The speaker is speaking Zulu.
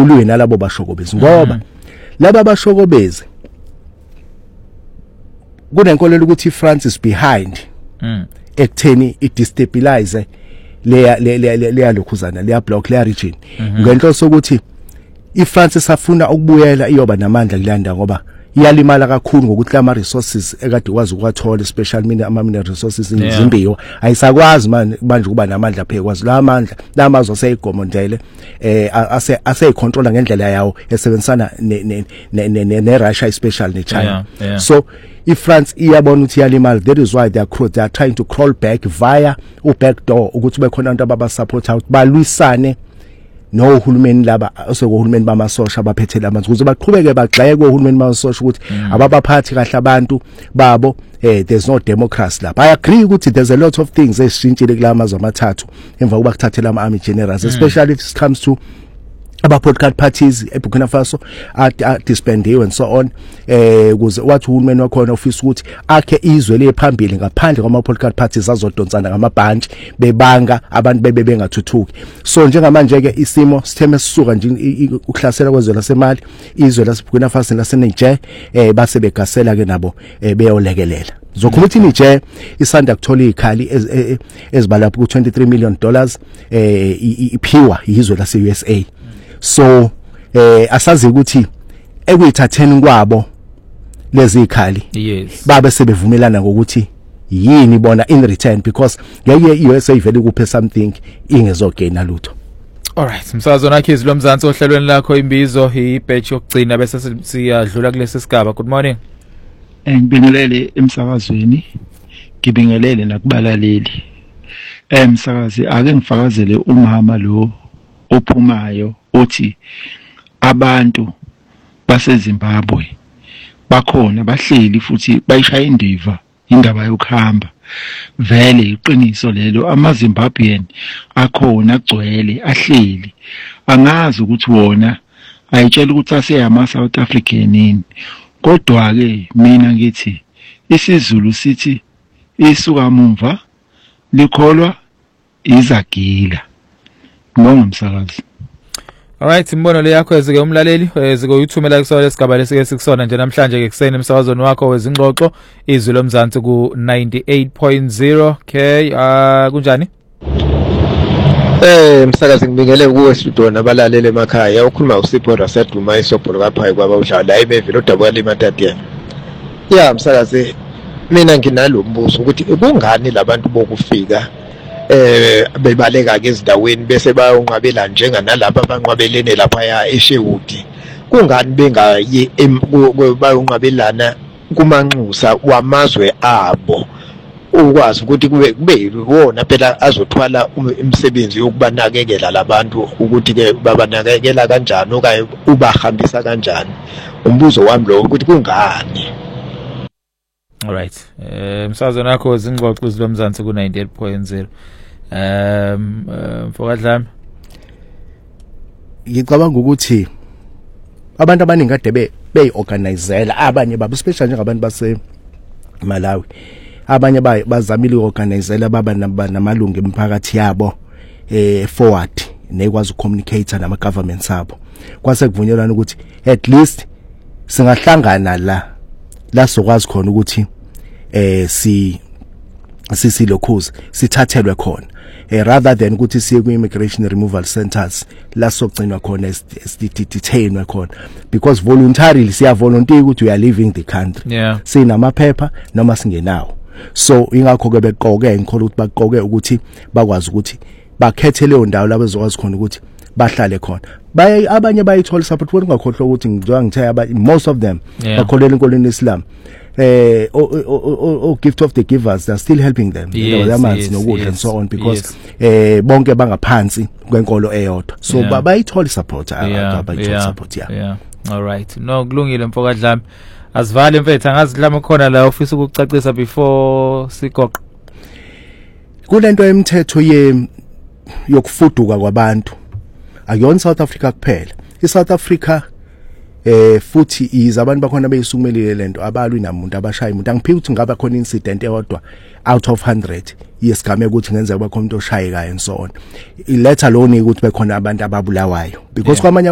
ulwe nalabo bashokobezi ngoba laba bashokobezi kunenkolelo ukuthi France is behind ekutheni idestabilize leya lokhuzana leya block leya region ngenhloso ukuthi iFrance safuna ukubuyela iyoba namandla kulanda ngoba iyalimala kakhulu ngokuthi ama resources ekade kwazi ukwathola especially ama mineral resources izimbiwa ayisakwazi manje kuba namandla phekwazi la amandla lamazwe aseyigomondele aseyicontrola ngendlela yawo esebenzisana ne Russia especially ne China so iFrance iyabona ukuthi iyalimala that is why they are trying to crawl back via back door ukuthi bekhona abantu ababa support out balwisane no uhulumeni laba osokuhulumeni bamasosha abaphethela amanzi ukuze baqhubeke bagxeke kohulumeni bamasosha ukuthi ababaphathi kahle abantu babo there's no democracy lapha I agree ukuthi there's a lot of things esishintshile kulamazwe amathathu emva kuba kuthathela ama army generals especially if it comes to about parties eBurkina Faso disbandiwe and so on ukuze wathi uhulumeni wakhona ofisa ukuthi akhe izwe lephambili ngaphandle kwama political parties azodonsana ngamabhanti bebanga abantu bengathuthuki so njengamanje ke isimo sitheme sisuka nje ukuhlasela kwezwe laseMali izwe laseBurkina Faso laseNiger base begasela ke nabo beyolekelela zokhuluma ukuthi Niger isanda kuthola ikhali ezibala ku $23 million iphiwa izwe lase USA so asazi ukuthi ekuyithatheni kwabo lezi ikhali babe sebevumelana ngokuthi yini bona in return because ngeke USA vele kuphe something ingezogaina lutho. Alright, msakazo nakhizi lo Mzansi ohlelweni lakho imbizo ibatch yokugcina bese siyadlula kulesi sigaba. Good morning. Ngibingelele emsakazweni. Ngibingelele nakubalaleli. Msakazi ake ngifakazele umama lo ophumayo uthi abantu baseZimbabwe bakhona bahleli futhi bayishaya indiva indaba yokuhamba vele iqiniso lelo amaZimbabwean akhona agcwele ahleli angazi ukuthi wona ayitshela ukuthi aseyama South African kodwa ke mina ngithi isiZulu sithi isuka mumva likholwa izagila ngibonga msakazi. Alright, imbono le yakho ezike umlaleli ezike uyithumela kusona lesigaba lesike sikusona nje namhlanje ke kuseni emsakazweni wakho wezingxoxo izwi loMzansi ku 98.0 kunjani? Msakazi ngibingele kuwe studio nabalaleli emakhaya ukhuluma uSipho Rasaduma isobholo kaphayi kwaba udlala ayibevile uDabo yalimatati ya msakazi mina nginalombuzo ukuthi kungani labantu bokufika bebaleka ke ezindaweni bese bayonqabela njenga nalabo abanqabelene lapha ya eShewudi kungani bengayi bayonqabelana kumanxusa wamazwe abo ukwazi ukuthi kube wona phela azothwala imisebenzi yokubanakekela labantu ukuthi ke babanakekela kanjani okanye ubahambisa kanjani umbuzo wami lo ukuthi kungani. Alright, msazweni wakho zingxoxo izilomzansi ku 98.0 mfokadlami ngicabanga ukuthi abantu abaningi kade beyorganizela abanye babo especially njengabantu base Malawi abanye bazamile uorganizela baba namalungu emphakathi yabo forward nekwazi ukucommunicate nama governments abo kwase kuvunyelwana ukuthi at least singahlangana la sokwazi khona ukuthi silokhuza sithathelwe khona rather than ukuthi siye ku immigration removal centers la sokugcinwa khona detainwe khona because voluntarily siya volunteer ukuthi we are leaving the country sinamaphepha noma singenawo so ingakho ke beqoke ngikhola ukuthi baqoke ukuthi bakwazi ukuthi bakhethe leyo ndawo la bezokwazi khona ukuthi bahlale khona abanye bayithola support kodwa ngakhohlwa ukuthi ngithe most of them bakholela inkolweni Islam gift of the givers they are still helping them amanzi nokudla and so on because bonke bangaphansi kwenkolo eyodwa so bayithola support abayithola support yeah all right no kulungile mfokadlami asivale mfethu angazidlama khona la office ukucacisa before sigoqa kulento emithetho yokufuduka kwabantu akuyona South Africa kuphela iSouth Africa futhi izabantu bakhona beyisukumelile lento abalwi namuntu abashaya umuntu angiphiki ukuthi ngaba khona incident eyodwa out of 100 yesigame ukuthi ngenzeka bakho umuntu oshayekayo and so on let alone ukuthi bekhona abantu ababulawayo because kwamanye